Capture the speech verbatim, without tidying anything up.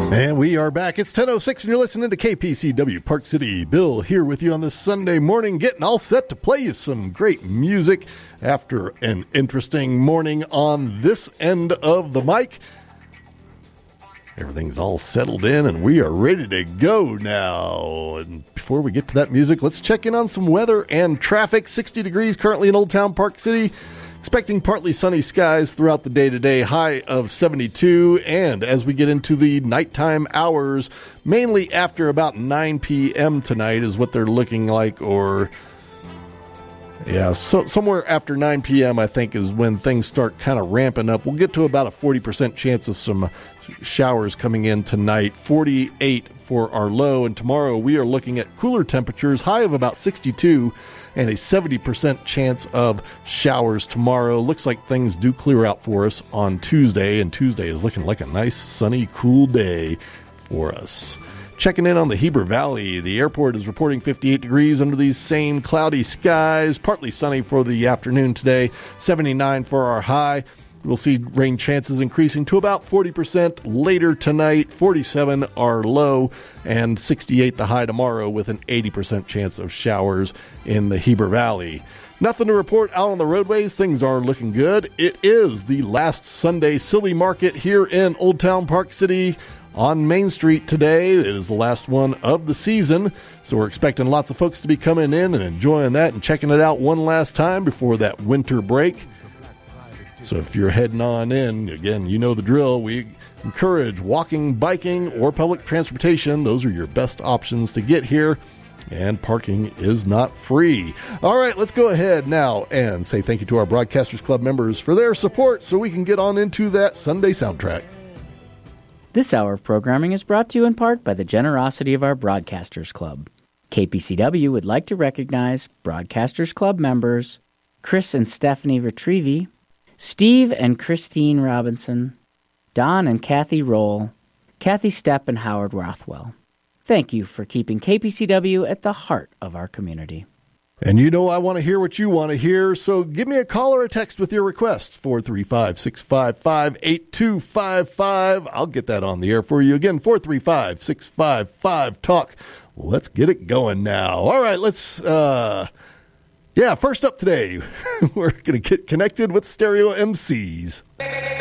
And we are back. It's ten oh six and you're listening to K P C W Park City. Bill here with you on this Sunday morning, getting all set to play you some great music after an interesting morning on this end of the mic. Everything's all settled in and we are ready to go now. And before we get to that music, let's check in on some weather and traffic. sixty degrees currently in Old Town Park City. Expecting partly sunny skies throughout the day today, high of seventy-two. And as we get into the nighttime hours, mainly after about nine p.m. tonight is what they're looking like, or yeah, so somewhere after nine p.m. I think is when things start kind of ramping up. We'll get to about a forty percent chance of some showers coming in tonight, forty-eight for our low. And tomorrow we are looking at cooler temperatures, high of about sixty-two, and a seventy percent chance of showers tomorrow. Looks like things do clear out for us on Tuesday, and Tuesday is looking like a nice, sunny, cool day for us. Checking in on the Heber Valley, the airport is reporting fifty-eight degrees under these same cloudy skies, partly sunny for the afternoon today, seventy-nine for our high. We'll see rain chances increasing to about forty percent later tonight, forty-seven our low, and sixty-eight the high tomorrow with an eighty percent chance of showers in the Heber Valley. Nothing to report out on the roadways. Things are looking good. It is the last Sunday Silly Market here in Old Town Park City on Main Street today. It is the last one of the season, so we're expecting lots of folks to be coming in and enjoying that and checking it out one last time before that winter break. So if you're heading on in, again, you know the drill. We encourage walking, biking, or public transportation. Those are your best options to get here, and parking is not free. All right, let's go ahead now and say thank you to our Broadcasters Club members for their support so we can get on into that Sunday soundtrack. This hour of programming is brought to you in part by the generosity of our Broadcasters Club. K P C W would like to recognize Broadcasters Club members Chris and Stephanie Retrievi, Steve and Christine Robinson, Don and Kathy Roll, Kathy Stepp and Howard Rothwell. Thank you for keeping K P C W at the heart of our community. And you know I want to hear what you want to hear, so give me a call or a text with your requests, four three five, six five five, eight two five five. I'll get that on the air for you. Again, four three five, six five five, talk. Let's get it going now. All right, let's... uh Yeah, first up today, we're going to get connected with Stereo M Cs.